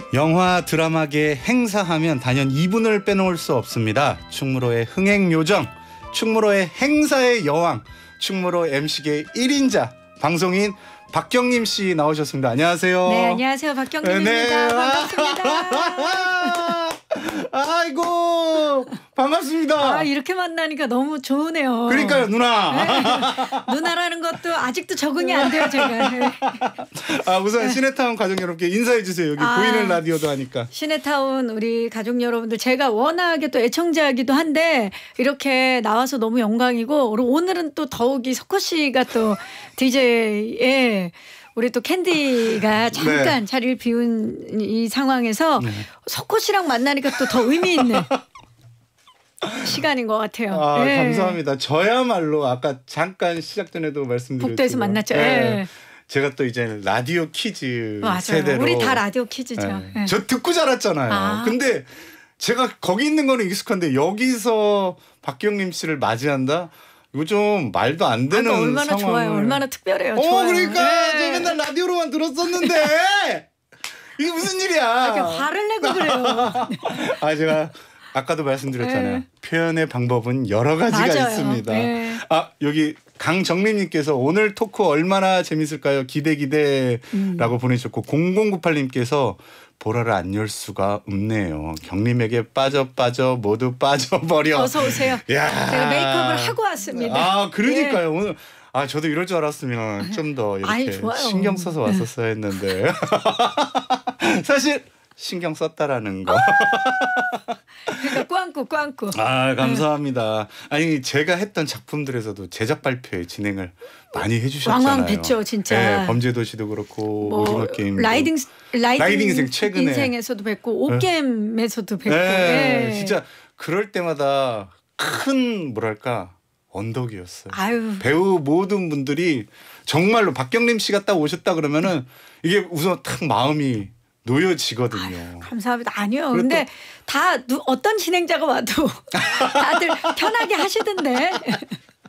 영화 드라마계 행사하면 단연 이분을 빼놓을 수 없습니다. 충무로의 흥행요정, 충무로의 행사의 여왕, 충무로 MC계 1인자 방송인 박경림 씨 나오셨습니다. 안녕하세요. 네, 안녕하세요. 박경림입니다. 네. 반갑습니다. 아이고 반갑습니다. 이렇게 만나니까 너무 좋으네요. 그러니까요, 누나. 네. 누나라는 것도 아직도 적응이 안 돼요, 제가. 우선 시네타운 가족 여러분께 인사해 주세요. 여기 보이는 라디오도 하니까. 시네타운 우리 가족 여러분들, 제가 워낙에 또 애청자이기도 한데 이렇게 나와서 너무 영광이고, 오늘은 또 더욱이 석호 씨가 또 DJ에 우리 또 캔디가 잠깐 자리를 비운 이 상황에서 석호 씨랑 만나니까 또 더 의미 있는 시간인 것 같아요. 감사합니다. 저야말로 아까 잠깐 시작 전에도 말씀드렸지만 복도에서 만났죠. 제가 또 이제 라디오 키즈 맞아요. 세대로 우리 다 라디오 키즈죠. 저 듣고 자랐잖아요. 근데 제가 거기 있는 거는 익숙한데 여기서 박경림 씨를 맞이한다? 이거 좀 말도 안 되는 얼마나 상황을. 좋아요. 얼마나 특별해요. 좋아요. 그러니까 저 맨날 라디오로만 들었었는데 이게 무슨 일이야. 이렇게 화를 내고 그래요. 제가 아까도 말씀드렸잖아요. 표현의 방법은 여러 가지가 맞아요. 있습니다. 여기 강정림님께서 오늘 토크 얼마나 재밌을까요? 기대라고 보내주셨고 0098님께서 보라를 안 열 수가 없네요. 경림에게 빠져 모두 빠져버려. 어서 오세요. 제가 메이크업을 하고 왔습니다. 그러니까요. 오늘 저도 이럴 줄 알았으면 좀 더 이렇게 신경 써서 왔었어야 했는데 사실 신경 썼다라는 거. 그러니까 꽝꾸. 감사합니다. 아니 제가 했던 작품들에서도 제작 발표회 진행을 많이 해주셨잖아요. 왕왕 뵀죠, 진짜. 네, 범죄도시도 그렇고 오징어 게임, 라이딩 인생 최근에 인생에서도 뵙고 옥겜에서도 뵙고. 진짜 그럴 때마다 큰 뭐랄까 언덕이었어요. 배우 모든 분들이 정말로 박경림 씨가 딱 오셨다 그러면은 이게 우선 딱 마음이 놓여지거든요. 감사합니다. 아니요. 근데 다 어떤 진행자가 와도 다들 편하게 하시던데.